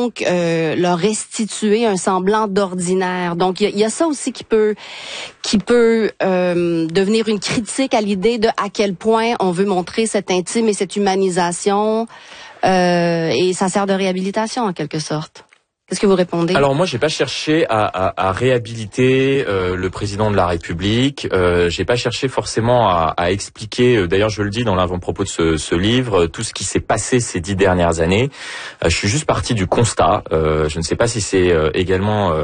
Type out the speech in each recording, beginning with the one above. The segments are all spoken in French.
donc leur restituer un semblant d'ordinaire. Donc il y a ça aussi qui peut devenir une critique à l'idée de à quel point on veut montrer cette intime et cette humanisation et ça sert de réhabilitation en quelque sorte. Qu'est-ce que vous répondez? Alors moi, j'ai pas cherché à réhabiliter le président de la République. J'ai pas cherché forcément à expliquer. D'ailleurs, je le dis dans l'avant-propos de ce livre, tout ce qui s'est passé ces 10 dernières années. Je suis juste parti du constat. Je ne sais pas si c'est également,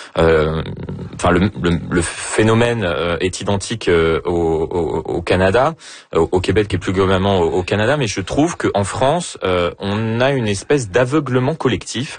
enfin le phénomène est identique au Canada, au Québec et plus globalement au Canada, mais je trouve qu'en France, on a une espèce d'aveuglement collectif.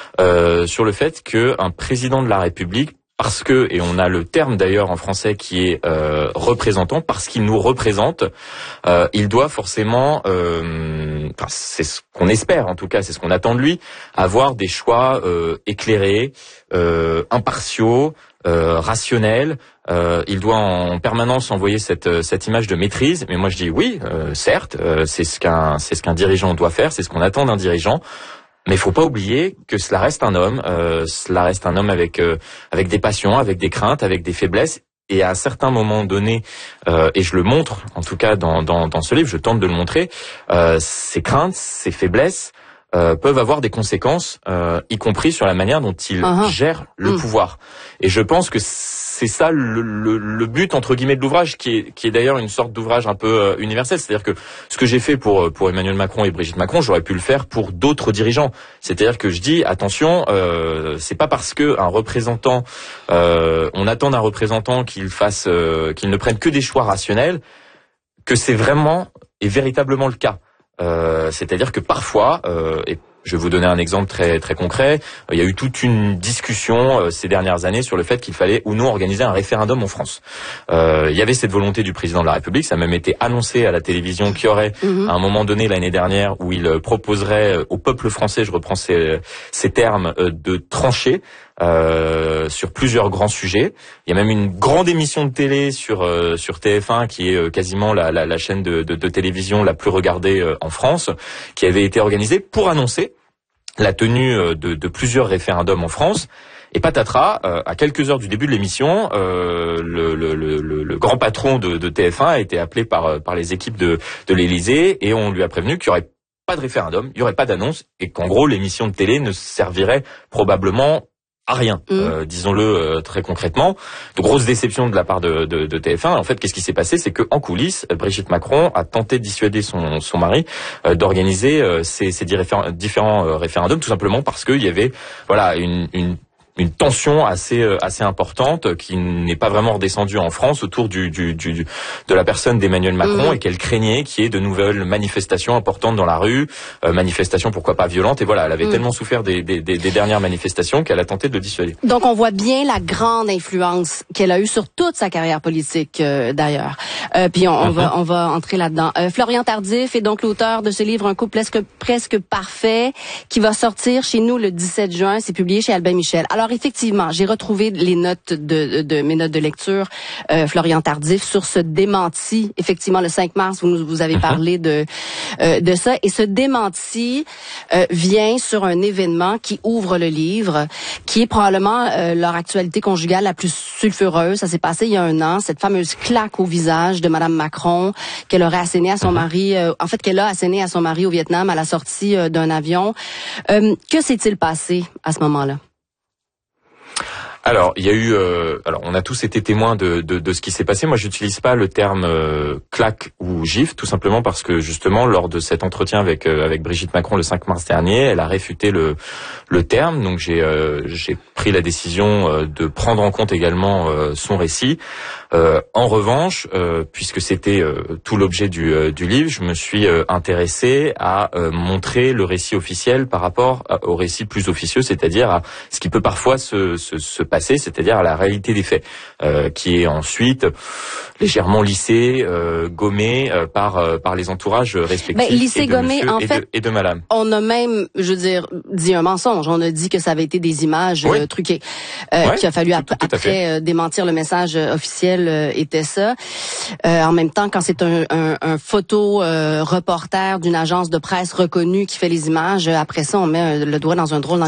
Sur le fait qu'un président de la République, parce que, et on a le terme d'ailleurs en français qui est représentant, parce qu'il nous représente, il doit forcément, enfin, c'est ce qu'on espère en tout cas, c'est ce qu'on attend de lui, avoir des choix éclairés, impartiaux, rationnels. Il doit en permanence envoyer cette image de maîtrise. Mais moi je dis oui, certes, c'est ce qu'un dirigeant doit faire, c'est ce qu'on attend d'un dirigeant. Mais il faut pas oublier que cela reste un homme. Cela reste un homme avec des passions, avec des craintes, avec des faiblesses. Et à un certain moment donné, et je le montre, en tout cas dans ce livre, je tente de le montrer, ces craintes, ces faiblesses peuvent avoir des conséquences, y compris sur la manière dont il gère le pouvoir. Et je pense que c'est ça le but entre guillemets de l'ouvrage, qui est d'ailleurs une sorte d'ouvrage un peu universel. C'est-à-dire que ce que j'ai fait pour Emmanuel Macron et Brigitte Macron, j'aurais pu le faire pour d'autres dirigeants. C'est-à-dire que je dis attention, c'est pas parce que un représentant, on attend d'un représentant qu'il ne prenne que des choix rationnels, que c'est vraiment et véritablement le cas. C'est-à-dire que parfois, et je vais vous donner un exemple très très concret, il y a eu toute une discussion ces dernières années sur le fait qu'il fallait ou non organiser un référendum en France. Il y avait cette volonté du président de la République, ça a même été annoncé à la télévision qu'il y aurait à un moment donné l'année dernière où il proposerait au peuple français, je reprends ces termes, de trancher sur plusieurs grands sujets. Il y a même une grande émission de télé sur TF1 qui est quasiment la chaîne de télévision la plus regardée en France, qui avait été organisée pour annoncer la tenue de plusieurs référendums en France. Et patatras, à quelques heures du début de l'émission, le grand patron de TF1 a été appelé par les équipes de l'Élysée et on lui a prévenu qu'il y aurait pas de référendum, il y aurait pas d'annonce et qu'en gros l'émission de télé ne servirait probablement à rien, disons-le très concrètement. De grosses déceptions de la part de TF1. En fait, qu'est-ce qui s'est passé? C'est que en coulisses, Brigitte Macron a tenté de dissuader son mari d'organiser ces différents référendums, tout simplement parce qu'il y avait une tension assez importante qui n'est pas vraiment redescendue en France autour de la personne d'Emmanuel Macron et qu'elle craignait qu'il y ait de nouvelles manifestations importantes dans la rue, manifestations pourquoi pas violentes. Et voilà, elle avait tellement souffert des dernières manifestations qu'elle a tenté de le dissuader. Donc on voit bien la grande influence qu'elle a eue sur toute sa carrière politique d'ailleurs. Puis on va entrer là-dedans. Florian Tardif est donc l'auteur de ce livre Un couple presque parfait qui va sortir chez nous le 17 juin. C'est publié chez Albin Michel. Alors effectivement, j'ai retrouvé les notes de mes notes de lecture, Florian Tardif, sur ce démenti. Effectivement, le 5 mars, vous avez parlé de ça. Et ce démenti vient sur un événement qui ouvre le livre, qui est probablement leur actualité conjugale la plus sulfureuse. Ça s'est passé il y a 1 an, cette fameuse claque au visage de Madame Macron qu'elle aurait assénée à son mari, qu'elle a assénée à son mari au Vietnam à la sortie d'un avion. Que s'est-il passé à ce moment-là? Alors, il y a eu, on a tous été témoins de ce qui s'est passé. Moi, j'utilise pas le terme claque ou gifle, tout simplement parce que justement, lors de cet entretien avec Brigitte Macron le 5 mars dernier, elle a réfuté le terme. Donc, j'ai pris la décision de prendre en compte également son récit. En revanche, puisque c'était tout l'objet du livre, je me suis intéressé à montrer le récit officiel par rapport au récit plus officieux, c'est-à-dire à ce qui peut parfois se passer, c'est-à-dire à la réalité des faits, qui est ensuite légèrement lissée, gommée par les entourages respectifs lissée, gommée, monsieur en fait, et de madame. On a même, je veux dire, dit un mensonge. On a dit que ça avait été des images truquées, qu'il a fallu après démentir le message officiel était ça. En même temps, quand c'est un photo reporter d'une agence de presse reconnue qui fait les images, après ça, on met le doigt dans un drôle